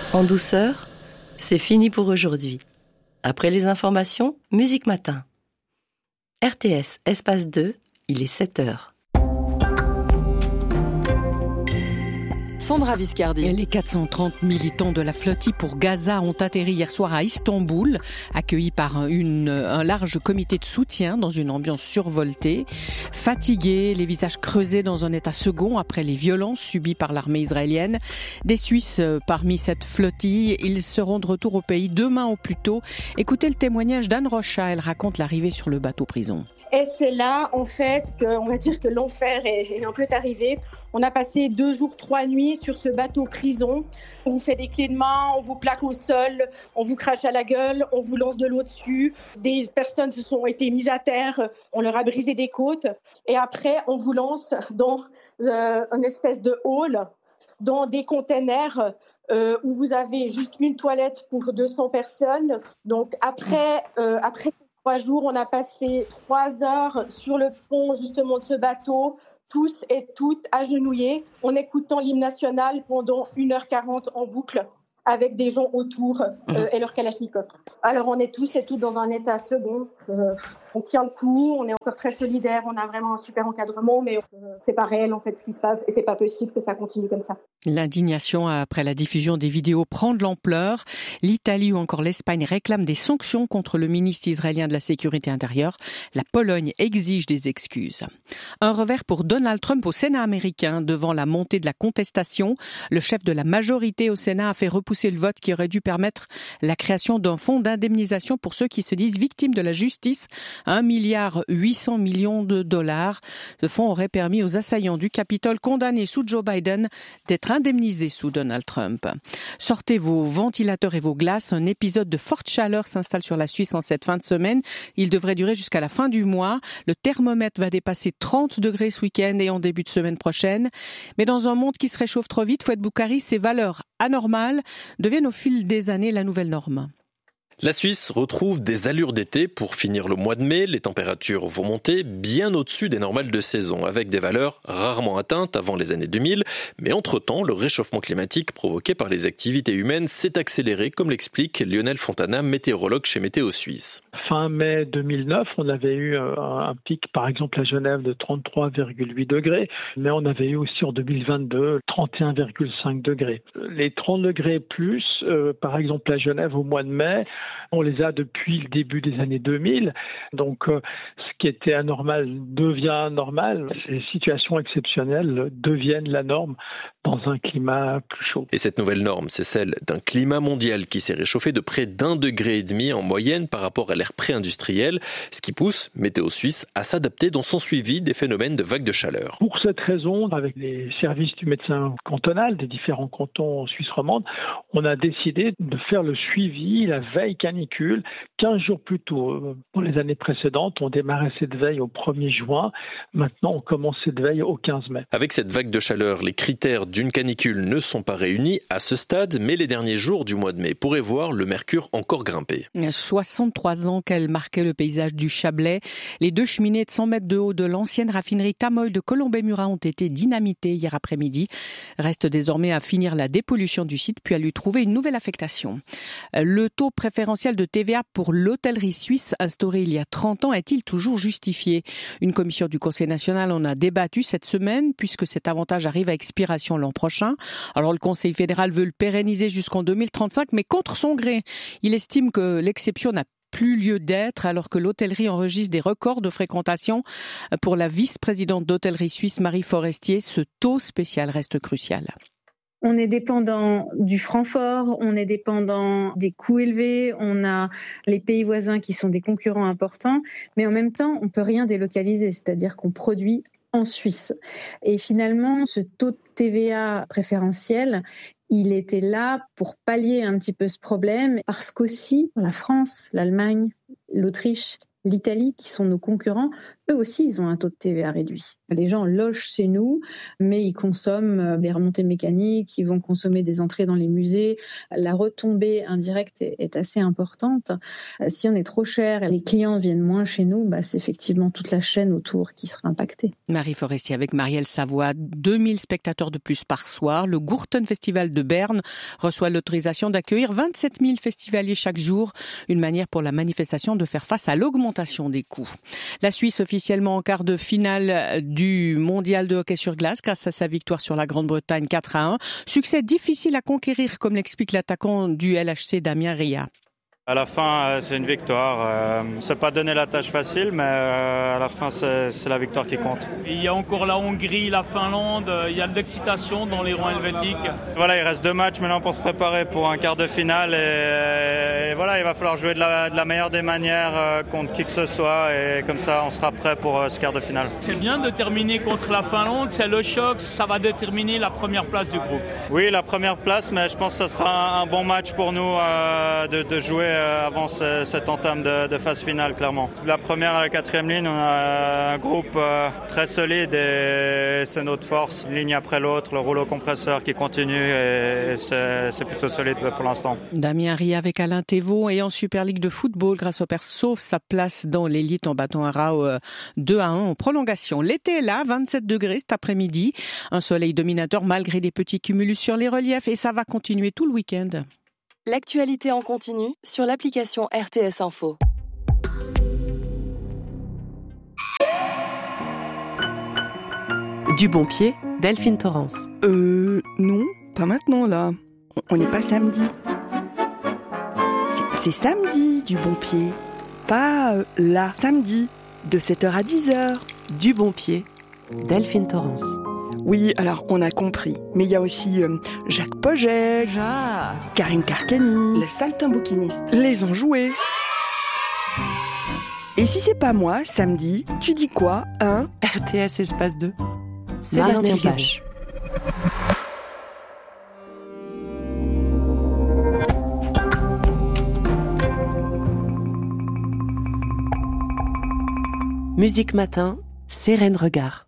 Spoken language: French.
En douceur, c'est fini pour aujourd'hui. Après les informations, Musique Matin. RTS, espace 2, il est 7h. Sandra Viscardi. Les 430 militants de la flottille pour Gaza ont atterri hier soir à Istanbul, accueillis par un large comité de soutien dans une ambiance survoltée. Fatigués, les visages creusés dans un état second après les violences subies par l'armée israélienne. Des Suisses parmi cette flottille, ils seront de retour au pays demain au plus tôt. Écoutez le témoignage d'Anne Rocha, elle raconte l'arrivée sur le bateau prison. Et c'est là, en fait, on va dire que l'enfer est un peu arrivé. On a passé 2 jours, 3 nuits sur ce bateau prison. On vous fait des clés de main, on vous plaque au sol, on vous crache à la gueule, on vous lance de l'eau dessus. Des personnes se sont été mises à terre, on leur a brisé des côtes. Et après, on vous lance dans une espèce de hall, dans des containers où vous avez juste une toilette pour 200 personnes. Donc après 3 jours, on a passé 3 heures sur le pont justement de ce bateau, tous et toutes agenouillés, en écoutant l'hymne national pendant 1h40 en boucle, avec des gens autour et leur kalachnikov. Alors on est tous et toutes dans un état second. On tient le coup, on est encore très solidaires, on a vraiment un super encadrement, mais c'est pas réel en fait ce qui se passe et c'est pas possible que ça continue comme ça. L'indignation après la diffusion des vidéos prend de l'ampleur. L'Italie ou encore l'Espagne réclament des sanctions contre le ministre israélien de la Sécurité intérieure. La Pologne exige des excuses. Un revers pour Donald Trump au Sénat américain. Devant la montée de la contestation, le chef de la majorité au Sénat a fait repousser le vote qui aurait dû permettre la création d'un fonds d'indemnisation pour ceux qui se disent victimes de la justice. 1,8 milliard de dollars. Ce fonds aurait permis aux assaillants du Capitole condamnés sous Joe Biden d'être indemnisés sous Donald Trump. Sortez vos ventilateurs et vos glaces. Un épisode de forte chaleur s'installe sur la Suisse en cette fin de semaine. Il devrait durer jusqu'à la fin du mois. Le thermomètre va dépasser 30 degrés ce week-end et en début de semaine prochaine. Mais dans un monde qui se réchauffe trop vite, Fouad Boukari, ces valeurs anormales deviennent au fil des années la nouvelle norme. La Suisse retrouve des allures d'été pour finir le mois de mai. Les températures vont monter bien au-dessus des normales de saison, avec des valeurs rarement atteintes avant les années 2000. Mais entre-temps, le réchauffement climatique provoqué par les activités humaines s'est accéléré, comme l'explique Lionel Fontana, météorologue chez Météo Suisse. Fin mai 2009, on avait eu un pic, par exemple à Genève, de 33,8 degrés, mais on avait eu aussi en 2022 31,5 degrés. Les 30 degrés plus, par exemple à Genève au mois de mai, on les a depuis le début des années 2000. Donc, ce qui était anormal devient normal. Ces situations exceptionnelles deviennent la norme dans un climat plus chaud. Et cette nouvelle norme, c'est celle d'un climat mondial qui s'est réchauffé de près d'1,5 degré en moyenne par rapport à l'ère pré-industrielle, ce qui pousse Météo Suisse à s'adapter dans son suivi des phénomènes de vagues de chaleur. Pour cette raison, avec les services du médecin cantonal des différents cantons en Suisse romande, on a décidé de faire le suivi, la veille canicule, 15 jours plus tôt. Pour les années précédentes, on démarrait cette veille au 1er juin. Maintenant, on commence cette veille au 15 mai. Avec cette vague de chaleur, les critères d'une canicule ne sont pas réunis à ce stade, mais les derniers jours du mois de mai pourraient voir le mercure encore grimper. 63 ans qu'elle marquait le paysage du Chablais. Les 2 cheminées de 100 mètres de haut de l'ancienne raffinerie Tamoil de Colombey-Murat ont été dynamitées hier après-midi. Reste désormais à finir la dépollution du site, puis à lui trouver une nouvelle affectation. Le taux préférentiel de TVA pour l'hôtellerie suisse instauré il y a 30 ans est-il toujours justifié ? Une commission du Conseil national en a débattu cette semaine puisque cet avantage arrive à expiration l'an prochain. Alors le Conseil fédéral veut le pérenniser jusqu'en 2035 mais contre son gré. Il estime que l'exception n'a plus lieu d'être alors que l'hôtellerie enregistre des records de fréquentation. Pour la vice-présidente d'hôtellerie suisse Marie Forestier, ce taux spécial reste crucial. On est dépendant du franc fort, on est dépendant des coûts élevés, on a les pays voisins qui sont des concurrents importants, mais en même temps, on ne peut rien délocaliser, c'est-à-dire qu'on produit en Suisse. Et finalement, ce taux de TVA préférentiel, il était là pour pallier un petit peu ce problème, parce qu'aussi la France, l'Allemagne, l'Autriche, l'Italie, qui sont nos concurrents, eux aussi, ils ont un taux de TVA réduit. Les gens logent chez nous, mais ils consomment des remontées mécaniques, ils vont consommer des entrées dans les musées. La retombée indirecte est assez importante. Si on est trop cher et les clients viennent moins chez nous, c'est effectivement toute la chaîne autour qui sera impactée. Marie Forestier avec Marielle Savoie, 2000 spectateurs de plus par soir. Le Gurten Festival de Berne reçoit l'autorisation d'accueillir 27 000 festivaliers chaque jour. Une manière pour la manifestation de faire face à l'augmentation des coûts. La Suisse officiellement en quart de finale du mondial de hockey sur glace grâce à sa victoire sur la Grande-Bretagne 4-1. Succès difficile à conquérir, comme l'explique l'attaquant du LHC Damien Ria. À la fin, c'est une victoire. C'est pas donné la tâche facile, mais à la fin, c'est la victoire qui compte. Il y a encore la Hongrie, la Finlande, il y a de l'excitation dans les rangs helvétiques. Voilà, il reste 2 matchs maintenant pour se préparer pour un quart de finale. Et voilà, il va falloir jouer de la meilleure des manières contre qui que ce soit. Et comme ça, on sera prêt pour ce quart de finale. C'est bien de terminer contre la Finlande, c'est le choc, ça va déterminer la première place du groupe. Oui, la première place, mais je pense que ça sera un bon match pour nous de jouer avant cette entame de phase finale, clairement. De la première à la 4e ligne, on a un groupe très solide et c'est notre force. Une ligne après l'autre, le rouleau compresseur qui continue et c'est plutôt solide pour l'instant. Damien Ria avec Alain Thévaux et en Super League de football, Grasshopper sauve sa place dans l'élite en battant un Rao 2-1 en prolongation. L'été est là, 27 degrés cet après-midi. Un soleil dominateur malgré des petits cumulus sur les reliefs et ça va continuer tout le week-end. L'actualité en continu sur l'application RTS Info. Du bon pied, Delphine Torrance. Non, pas maintenant là. On n'est pas samedi. C'est samedi, du bon pied. Pas là, samedi, de 7h à 10h. Du bon pied, Delphine Torrance. Oui, alors on a compris. Mais il y a aussi Jacques Pogel, Karine Carcani, Les saltimbanquinistes, les enjoués. Et si c'est pas moi, samedi, tu dis quoi, hein? RTS Espace 2. Sébastien Pache. Musique Matin, Sérène Regard.